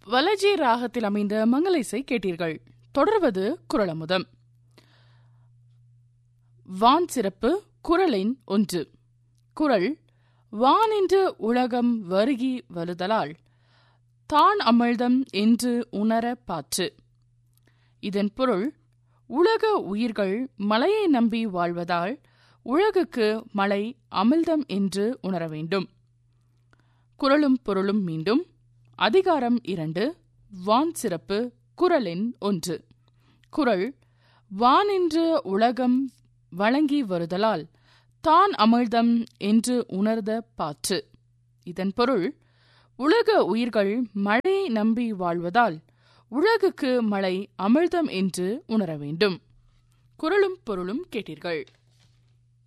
வலஜி ராகத்தில் அமைந்த மங்கள இசை கேட்டீர்கள். தொடர்வது குறளமுதம். வான் சிறப்பு குறளின் 1. குறள்: வானின்று உலகம் வருகி வருதலால் தான் அமிழ்தம் என்று உணர பாற்று. இதன் பொருள்: உலக உயிர்கள் மழையை நம்பி வாழ்வதால் உலகுக்கு மழை அமிழ்தம் என்று உணர வேண்டும். குறளும் பொருளும் மீண்டும். அதிகாரம் 2. வான் சிறப்பு குறளின் 1. குறள்: வானின்று உலகம் வழங்கி வருதலால் தான் அமிழ்தம் என்று உணர்த பாற்று. இதன் பொருள்: உலக உயிர்கள் மழையை நம்பி வாழ்வதால் உலகுக்கு மழை அமிழ்தம் என்று உணர வேண்டும். குறளும் பொருளும் கேட்டீர்கள்.